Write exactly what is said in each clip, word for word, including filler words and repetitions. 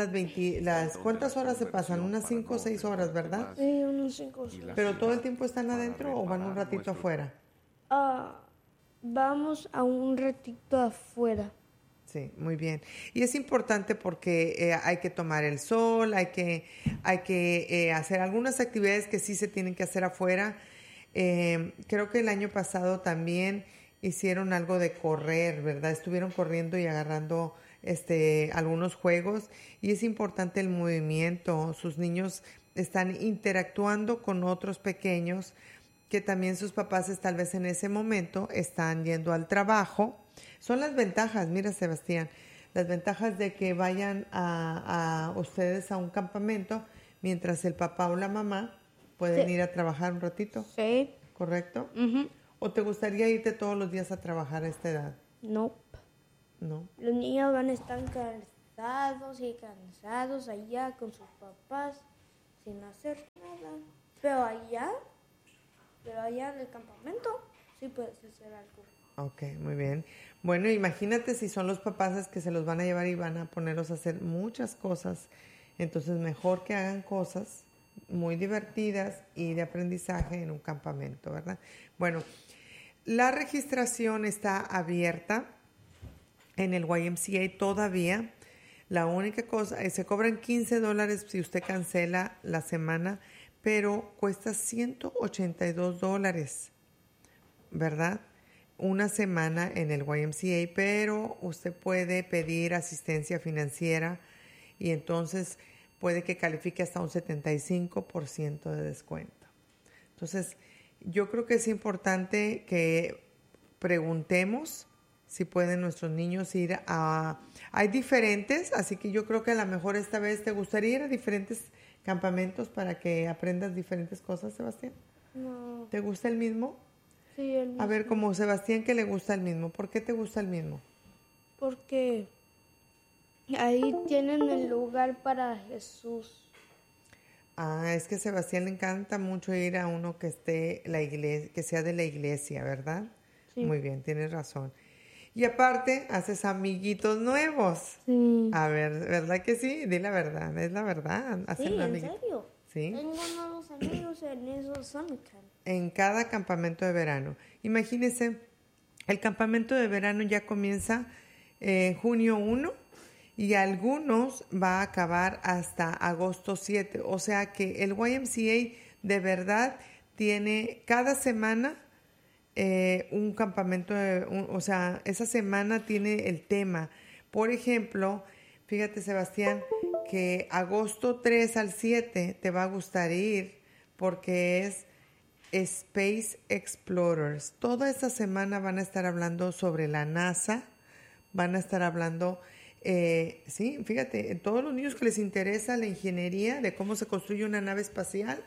las veinte, las ¿cuántas horas se pasan? Unas cinco o seis horas, ¿verdad? Sí, unos cinco o seis. ¿Pero todo el tiempo están adentro o van un ratito afuera? Uh, vamos a un ratito afuera. Sí, muy bien. Y es importante porque eh, hay que tomar el sol, hay que, hay que eh, hacer algunas actividades que sí se tienen que hacer afuera. Eh, creo que el año pasado también hicieron algo de correr, ¿verdad? Estuvieron corriendo y agarrando este, algunos juegos y es importante el movimiento. Sus niños están interactuando con otros pequeños que también sus papás tal vez en ese momento están yendo al trabajo. Son las ventajas, mira Sebastián, las ventajas de que vayan a, a ustedes a un campamento mientras el papá o la mamá pueden Sí. ir a trabajar un ratito. Sí. ¿Correcto? Uh-huh. ¿O te gustaría irte todos los días a trabajar a esta edad? No. No. Los niños van a estar cansados y cansados allá con sus papás sin hacer nada. Pero allá, pero allá en el campamento sí puedes hacer algo. Ok, muy bien. Bueno, imagínate si son los papás que se los van a llevar y van a ponerlos a hacer muchas cosas. Entonces, mejor que hagan cosas muy divertidas y de aprendizaje en un campamento, ¿verdad? Bueno, la registración está abierta en el Y M C A todavía. La única cosa, se cobran quince dólares si usted cancela la semana, pero cuesta ciento ochenta y dos dólares, ¿verdad? Una semana en el Y M C A, pero usted puede pedir asistencia financiera y entonces puede que califique hasta un setenta y cinco por ciento de descuento. Entonces, yo creo que es importante que preguntemos si pueden nuestros niños ir a... Hay diferentes, así que yo creo que a lo mejor esta vez te gustaría ir a diferentes campamentos para que aprendas diferentes cosas, Sebastián. No. ¿Te gusta el mismo? Sí, el mismo. A ver, como Sebastián que le gusta el mismo. ¿Por qué te gusta el mismo? Porque ahí tienen el lugar para Jesús. Ah, es que a Sebastián le encanta mucho ir a uno que esté la iglesia, que sea de la iglesia, ¿verdad? Sí. Muy bien, tienes razón. Y aparte, haces amiguitos nuevos. Sí. A ver, ¿verdad que sí? Di la verdad, es la verdad. Sí, Hacen en amiguitos. serio. Sí. Tengo nuevos amigos en esos summer camp. En cada campamento de verano. Imagínense, el campamento de verano ya comienza en eh, junio primero y algunos va a acabar hasta agosto siete. O sea que el Y M C A de verdad tiene cada semana eh, un campamento, de, un, o sea, esa semana tiene el tema. Por ejemplo, fíjate Sebastián, que agosto tres al siete te va a gustar ir porque es Space Explorers. Toda esta semana van a estar hablando sobre la NASA, van a estar hablando, eh, sí, fíjate, todos los niños que les interesa la ingeniería de cómo se construye una nave espacial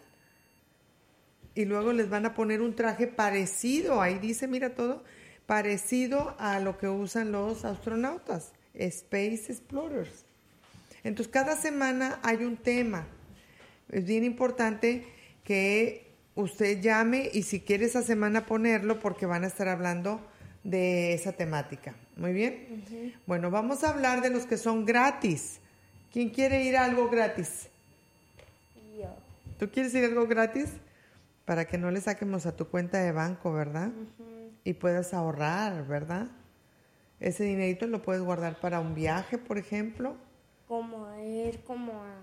y luego les van a poner un traje parecido, ahí dice, mira todo, parecido a lo que usan los astronautas, Space Explorers. Entonces cada semana hay un tema. Es bien importante que usted llame y si quiere esa semana ponerlo porque van a estar hablando de esa temática. Muy bien. Uh-huh. Bueno, vamos a hablar de los que son gratis. ¿Quién quiere ir a algo gratis? Yo. ¿Tú quieres ir a algo gratis? Para que no le saquemos a tu cuenta de banco, ¿verdad? Uh-huh. Y puedas ahorrar, ¿verdad? Ese dinerito lo puedes guardar para un viaje, por ejemplo. Como a ir como a...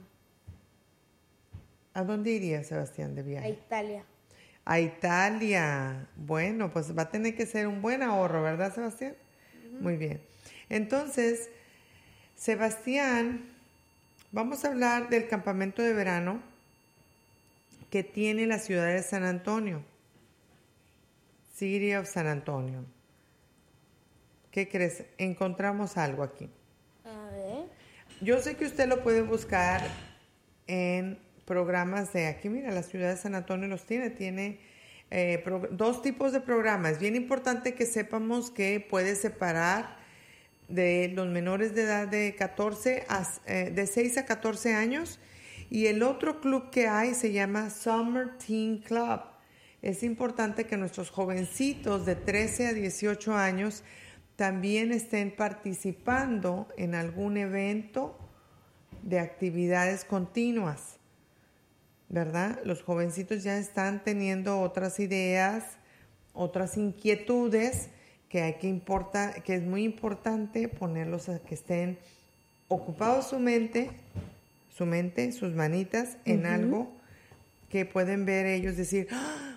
¿A dónde irías, Sebastián, de viaje? A Italia. A Italia. Bueno, pues va a tener que ser un buen ahorro, ¿verdad, Sebastián? Uh-huh. Muy bien. Entonces, Sebastián, vamos a hablar del campamento de verano que tiene la ciudad de San Antonio. City of San Antonio. ¿Qué crees? Encontramos algo aquí. A ver. Yo sé que usted lo puede buscar en programas de aquí, mira, la ciudad de San Antonio los tiene, tiene eh, pro, dos tipos de programas. Bien importante que sepamos que puede separar de los menores de edad de catorce a, eh, de seis a catorce años y el otro club que hay se llama Summer Teen Club. Es importante que nuestros jovencitos de trece a dieciocho años también estén participando en algún evento de actividades continuas, ¿verdad? Los jovencitos ya están teniendo otras ideas, otras inquietudes que hay que importa, que es muy importante ponerlos a que estén ocupados su mente, su mente, sus manitas en uh-huh. algo que pueden ver ellos decir, ¡ah!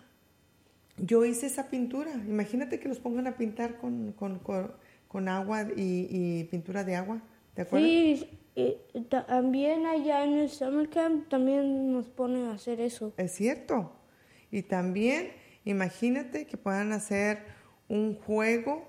Yo hice esa pintura. Imagínate que los pongan a pintar con, con, con, con agua y, y pintura de agua, ¿te acuerdas? Sí, y también allá en el Summer Camp también nos ponen a hacer eso. Es cierto. Y también imagínate que puedan hacer un juego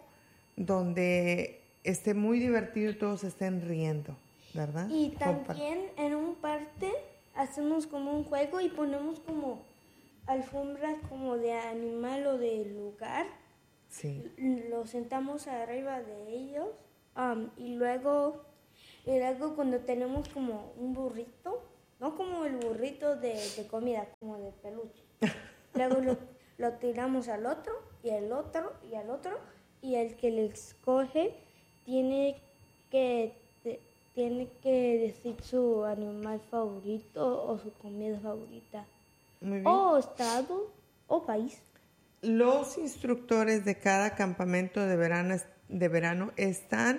donde esté muy divertido y todos estén riendo, ¿verdad? Y también en un parte hacemos como un juego y ponemos como alfombras como de animal o de lugar. Sí. Lo sentamos arriba de ellos um, y luego, y luego cuando tenemos como un burrito, no como el burrito de, de comida, como de peluche. Luego lo, lo tiramos al otro y al otro y al otro y el que le escoge tiene que, te, tiene que decir su animal favorito o su comida favorita. Muy bien. O estado o país. Los instructores de cada campamento de verano, de verano están,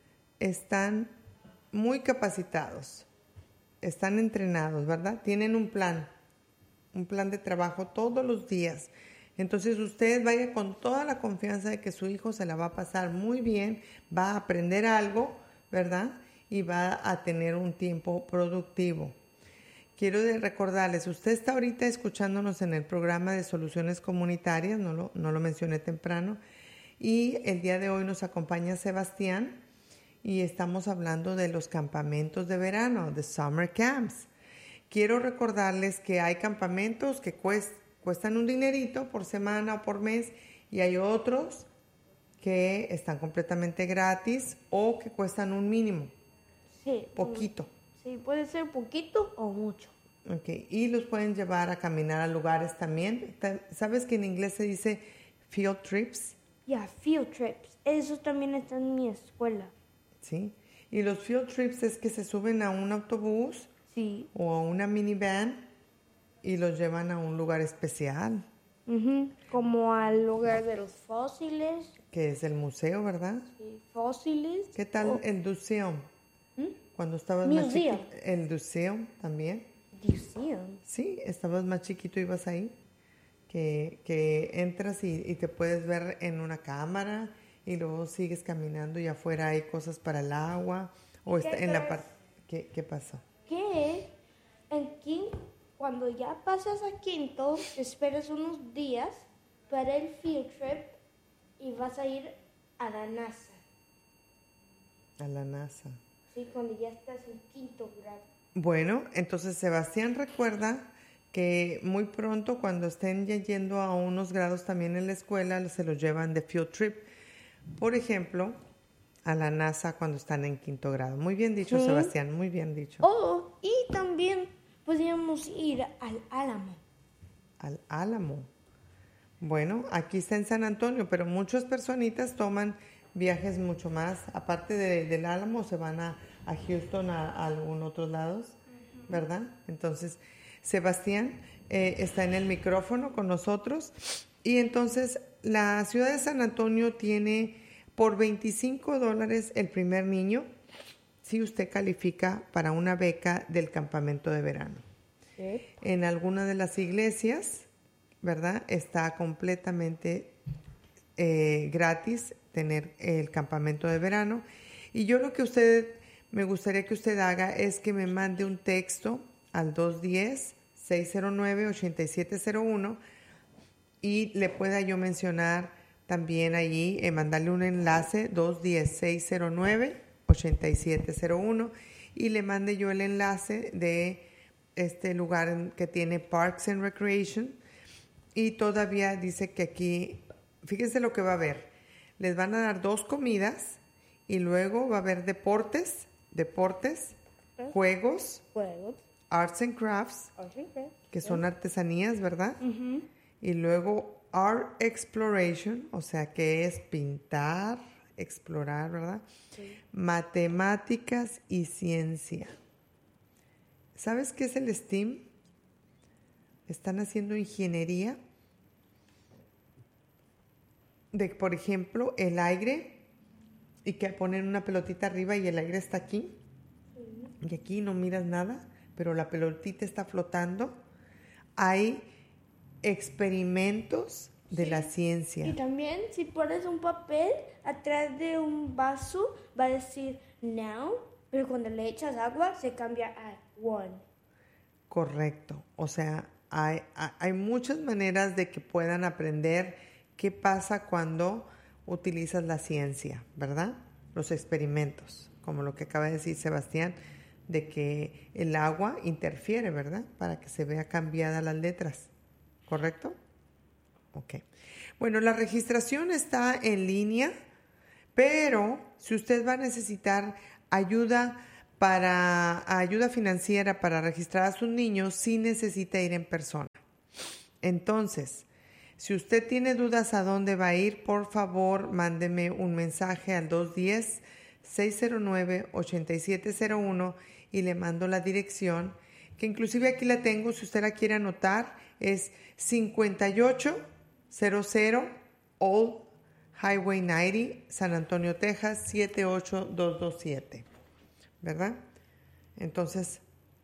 están muy capacitados, están entrenados, ¿verdad? Tienen un plan, un plan de trabajo todos los días. Entonces usted vaya con toda la confianza de que su hijo se la va a pasar muy bien, va a aprender algo, ¿verdad? Y va a tener un tiempo productivo. Quiero recordarles, usted está ahorita escuchándonos en el programa de Soluciones Comunitarias, no lo, no lo mencioné temprano, y el día de hoy nos acompaña Sebastián y estamos hablando de los campamentos de verano, de Summer Camps. Quiero recordarles que hay campamentos que cuest, cuestan un dinerito por semana o por mes y hay otros que están completamente gratis o que cuestan un mínimo, sí, poquito. Sí, puede ser poquito o mucho. Ok, y los pueden llevar a caminar a lugares también. ¿Sabes que en inglés se dice field trips? Ya, yeah, field trips. Eso también está en mi escuela. Sí, y los field trips es que se suben a un autobús sí. o a una minivan y los llevan a un lugar especial. Uh-huh. Como al lugar de los fósiles. Que es el museo, ¿verdad? Sí, fósiles. ¿Qué tal o... el museo? ¿Mm? Cuando estabas Museum. más chiquito, el museo también. Museum. Sí, estabas más chiquito, ibas ahí, que, que entras y, y te puedes ver en una cámara y luego sigues caminando y afuera hay cosas para el agua o está en la parte. ¿Qué, ¿Qué pasó? Que en Quinto, cuando ya pasas a Quinto, esperas unos días para el field trip y vas a ir a la NASA. A la NASA. Sí, cuando ya estás en quinto grado. Bueno, entonces Sebastián recuerda que muy pronto cuando estén ya yendo a unos grados también en la escuela se los llevan de field trip. Por ejemplo, a la NASA cuando están en quinto grado. Muy bien dicho, sí. Sebastián, muy bien dicho. Oh, y también podríamos ir al Álamo. Al Álamo. Bueno, aquí está en San Antonio, pero muchas personitas toman viajes mucho más, aparte de, del Álamo, se van a, a Houston, a, a algún otros lados, ¿verdad? Entonces, Sebastián eh, está en el micrófono con nosotros y entonces la ciudad de San Antonio tiene por veinticinco dólares el primer niño si usted califica para una beca del campamento de verano. ¿Sí? En alguna de las iglesias, ¿verdad? Está completamente eh, gratis tener el campamento de verano. Y yo lo que usted, me gustaría que usted haga es que me mande un texto al dos uno cero, seis cero nueve, ocho siete cero uno y le pueda yo mencionar también allí, eh, mandarle un enlace dos uno cero, seis cero nueve, ocho siete cero uno y le mande yo el enlace de este lugar que tiene Parks and Recreation y todavía dice que aquí, fíjense lo que va a haber. Les van a dar dos comidas y luego va a haber deportes, deportes, ¿Eh? juegos, juegos, arts and crafts, arts and crafts que son artesanías, ¿verdad? Uh-huh. Y luego art exploration, o sea, que es pintar, explorar, ¿verdad? Sí. Matemáticas y ciencia. ¿Sabes qué es el STEAM? Están haciendo ingeniería de, por ejemplo, el aire, y que ponen una pelotita arriba y el aire está aquí. Sí. Y aquí no miras nada, pero la pelotita está flotando. Hay experimentos de sí. la ciencia. Y también si pones un papel atrás de un vaso, va a decir now, pero cuando le echas agua se cambia a one. Correcto. O sea, hay, hay muchas maneras de que puedan aprender qué pasa cuando utilizas la ciencia, ¿verdad? Los experimentos, como lo que acaba de decir Sebastián, de que el agua interfiere, ¿verdad? Para que se vea cambiadas las letras, ¿correcto? Ok. Bueno, la registración está en línea, pero si usted va a necesitar ayuda para ayuda financiera para registrar a sus niños, sí necesita ir en persona. Entonces, si usted tiene dudas a dónde va a ir, por favor, mándeme un mensaje al dos uno cero, seis cero nueve, ocho siete cero uno y le mando la dirección, que inclusive aquí la tengo, si usted la quiere anotar, es cincuenta y ocho cero cero Old Highway noventa, San Antonio, Texas, siete ocho dos dos siete, ¿verdad? Entonces,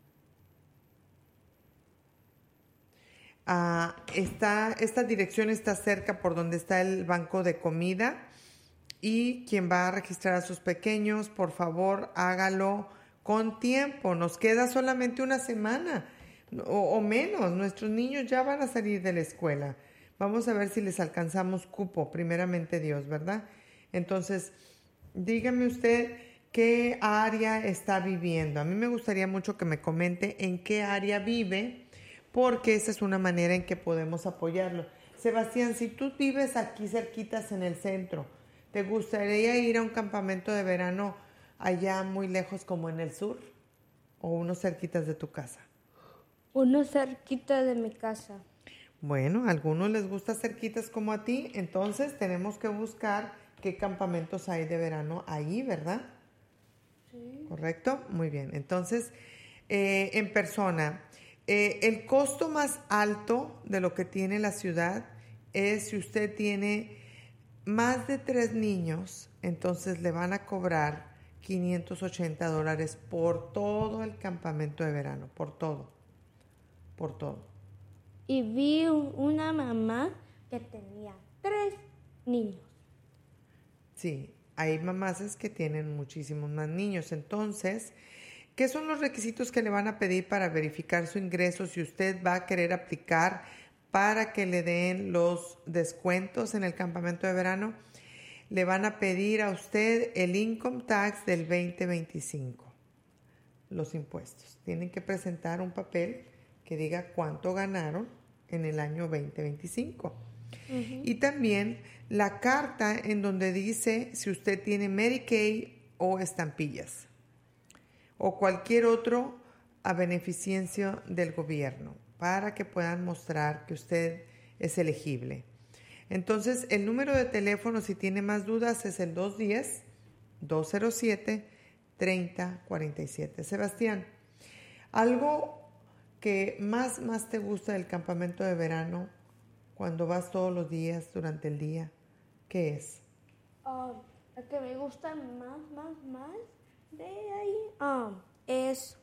Uh, está, esta dirección está cerca por donde está el banco de comida, y quien va a registrar a sus pequeños, por favor, hágalo con tiempo. Nos queda solamente una semana o, o menos. Nuestros niños ya van a salir de la escuela. Vamos a ver si les alcanzamos cupo, primeramente Dios, ¿verdad? Entonces, dígame usted qué área está viviendo. A mí me gustaría mucho que me comente en qué área vive, porque esa es una manera en que podemos apoyarlo. Sebastián, si tú vives aquí cerquitas en el centro, ¿te gustaría ir a un campamento de verano allá muy lejos como en el sur? ¿O unos cerquitas de tu casa? Uno cerquita de mi casa. Bueno, a algunos les gusta cerquitas como a ti, entonces tenemos que buscar qué campamentos hay de verano ahí, ¿verdad? Sí. ¿Correcto? Muy bien. Entonces, eh, en persona... Eh, el costo más alto de lo que tiene la ciudad es si usted tiene más de tres niños, entonces le van a cobrar quinientos ochenta dólares por todo el campamento de verano, por todo, por todo. Y vi una mamá que tenía tres niños. Sí, hay mamás que tienen muchísimos más niños, entonces... ¿Qué son los requisitos que le van a pedir para verificar su ingreso si usted va a querer aplicar para que le den los descuentos en el campamento de verano? Le van a pedir a usted el income tax del veinte veinticinco, los impuestos. Tienen que presentar un papel que diga cuánto ganaron en el año veinte veinticinco. Uh-huh. Y también la carta en donde dice si usted tiene Medicaid o estampillas, o cualquier otro a beneficencia del gobierno, para que puedan mostrar que usted es elegible. Entonces, el número de teléfono, si tiene más dudas, es el dos uno cero, dos cero siete, tres cero cuatro siete. Sebastián, algo que más, más te gusta del campamento de verano, cuando vas todos los días, durante el día, ¿qué es? Uh, el que me gusta más, más, más de ahí um, es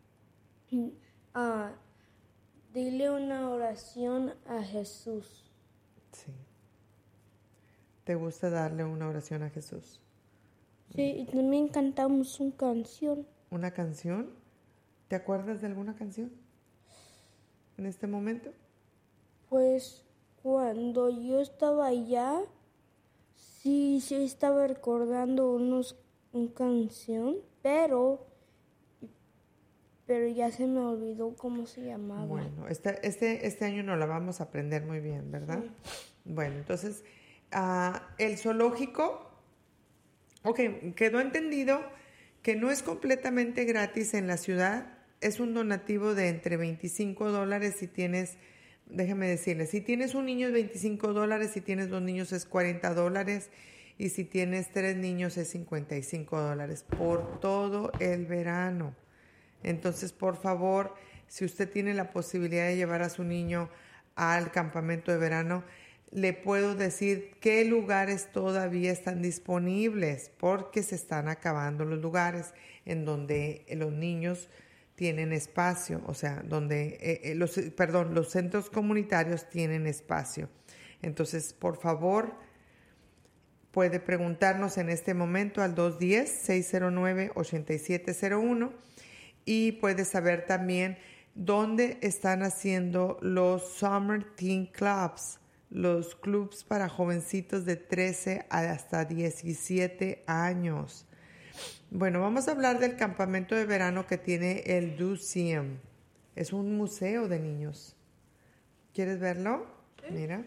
uh, dile una oración a Jesús. Sí. ¿Te gusta darle una oración a Jesús? Sí, y también cantamos una canción. ¿Una canción? ¿Te acuerdas de alguna canción en este momento? Pues cuando yo estaba allá, sí, sí estaba recordando unos una canción, pero pero ya se me olvidó cómo se llamaba. Bueno, este, este, este año no la vamos a aprender muy bien, ¿verdad? Sí. Bueno, entonces, uh, el zoológico, ok, quedó entendido que no es completamente gratis en la ciudad, es un donativo de entre veinticinco dólares si tienes, déjame decirles, si tienes un niño es veinticinco dólares, si tienes dos niños es cuarenta dólares, y si tienes tres niños es cincuenta y cinco dólares por todo el verano. Entonces, por favor, si usted tiene la posibilidad de llevar a su niño al campamento de verano, le puedo decir qué lugares todavía están disponibles, porque se están acabando los lugares en donde los niños tienen espacio, o sea, donde eh, eh, los, perdón, los centros comunitarios tienen espacio. Entonces, por favor, puede preguntarnos en este momento al dos uno cero, seis cero nueve, ocho siete cero uno y puede saber también dónde están haciendo los Summer Teen Clubs, los clubs para jovencitos de trece hasta diecisiete años. Bueno, vamos a hablar del campamento de verano que tiene el Duseum. Es un museo de niños. ¿Quieres verlo? Sí. Mira.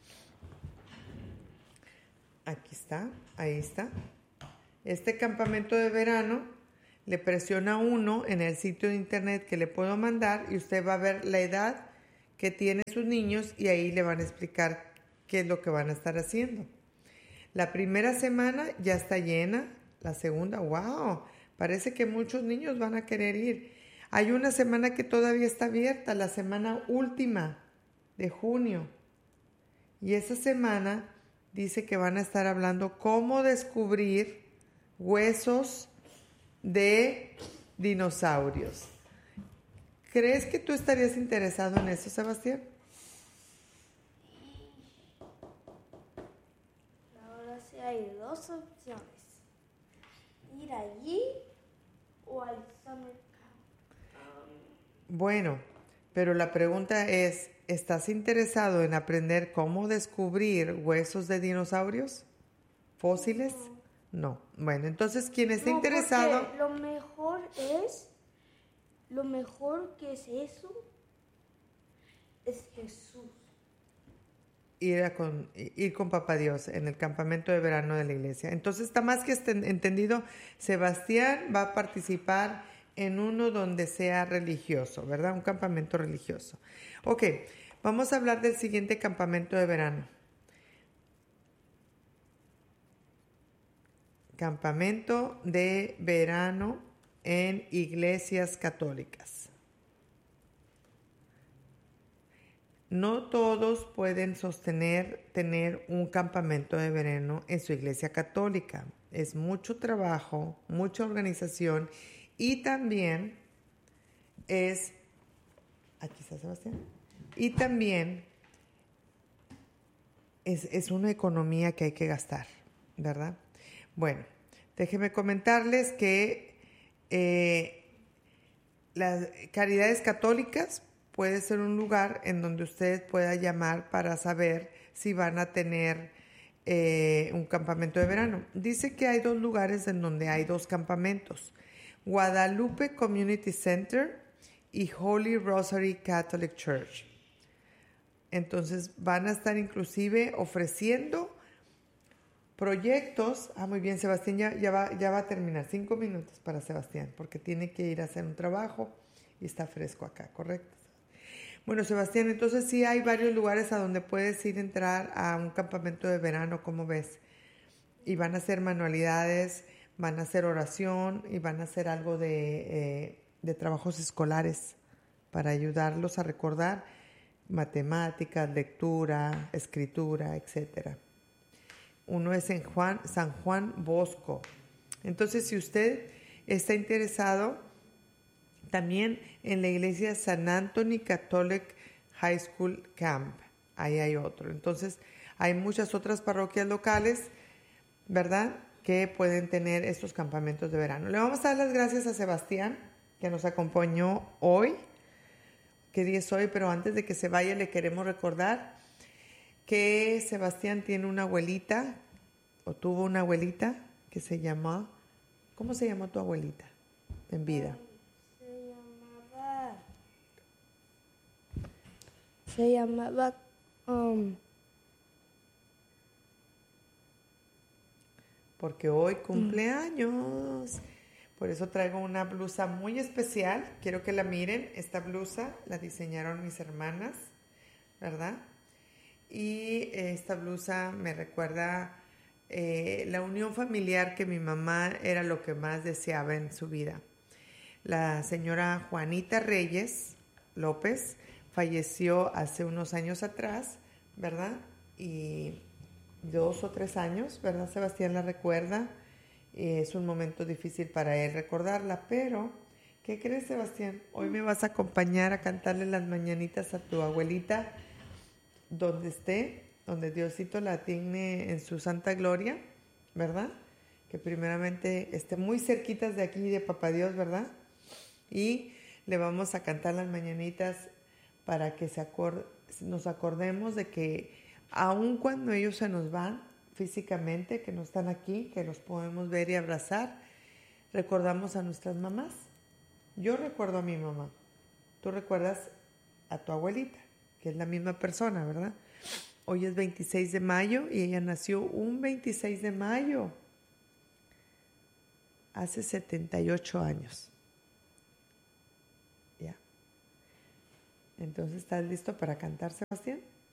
Aquí está, ahí está. Este campamento de verano, le presiona uno en el sitio de internet que le puedo mandar y usted va a ver la edad que tienen sus niños y ahí le van a explicar qué es lo que van a estar haciendo. La primera semana ya está llena, la segunda, wow, parece que muchos niños van a querer ir. Hay una semana que todavía está abierta, la semana última de junio. Y esa semana dice que van a estar hablando cómo descubrir huesos de dinosaurios. ¿Crees que tú estarías interesado en eso, Sebastián? Ahora sí hay dos opciones. Ir allí o al Summer Camp. Um, bueno, pero la pregunta es, ¿estás interesado en aprender cómo descubrir huesos de dinosaurios? ¿Fósiles? No. No. Bueno, entonces, quien esté no, interesado... Lo mejor es... Lo mejor que es eso es Jesús. Ir, a con, ir con Papá Dios en el campamento de verano de la iglesia. Entonces, está más que entendido, Sebastián va a participar en uno donde sea religioso, ¿verdad? Un campamento religioso. Ok, vamos a hablar del siguiente campamento de verano. Campamento de verano en iglesias católicas. No todos pueden sostener tener un campamento de verano en su iglesia católica. Es mucho trabajo, mucha organización y también es... Aquí está Sebastián. Y también es, es una economía que hay que gastar, ¿verdad? Bueno, déjenme comentarles que eh, las caridades católicas puede ser un lugar en donde usted pueda llamar para saber si van a tener eh, un campamento de verano. Dice que hay dos lugares en donde hay dos campamentos. Guadalupe Community Center y Holy Rosary Catholic Church. Entonces van a estar inclusive ofreciendo proyectos. Ah, muy bien, Sebastián ya, ya, va, ya va a terminar. Cinco minutos para Sebastián, porque tiene que ir a hacer un trabajo y está fresco acá, ¿correcto? Bueno, Sebastián, entonces sí hay varios lugares a donde puedes ir a entrar a un campamento de verano, ¿cómo ves? Y van a hacer manualidades, van a hacer oración y van a hacer algo de, eh, de trabajos escolares para ayudarlos a recordar matemáticas, lectura, escritura, etcétera. Uno es en Juan, San Juan Bosco. Entonces, si usted está interesado, también en la iglesia San Anthony Catholic High School Camp, ahí hay otro. Entonces, hay muchas otras parroquias locales, ¿verdad?, que pueden tener estos campamentos de verano. Le vamos a dar las gracias a Sebastián, que nos acompañó hoy. ¿Qué día es hoy? Pero antes de que se vaya, le queremos recordar que Sebastián tiene una abuelita, o tuvo una abuelita, que se llama... ¿Cómo se llamó tu abuelita en vida? Se llamaba... Se llamaba... Um, porque hoy cumpleaños. Por eso traigo una blusa muy especial. Quiero que la miren. Esta blusa la diseñaron mis hermanas, ¿verdad? Y esta blusa me recuerda eh, la unión familiar, que mi mamá era lo que más deseaba en su vida. La señora Juanita Reyes López falleció hace unos años atrás, ¿verdad? Y dos o tres años, ¿verdad? Sebastián la recuerda. Es un momento difícil para él recordarla, pero ¿qué crees, Sebastián? Hoy me vas a acompañar a cantarle las mañanitas a tu abuelita donde esté, donde Diosito la tiene en su santa gloria, ¿verdad? Que primeramente esté muy cerquitas de aquí de Papá Dios, ¿verdad? Y le vamos a cantar las mañanitas para que se acord- nos acordemos de que aun cuando ellos se nos van físicamente, que no están aquí, que los podemos ver y abrazar, recordamos a nuestras mamás. Yo recuerdo a mi mamá. Tú recuerdas a tu abuelita, que es la misma persona, ¿verdad? Hoy es veintiséis de mayo y ella nació un veintiséis de mayo, hace setenta y ocho años. Ya. Entonces, ¿estás listo para cantar, Sebastián?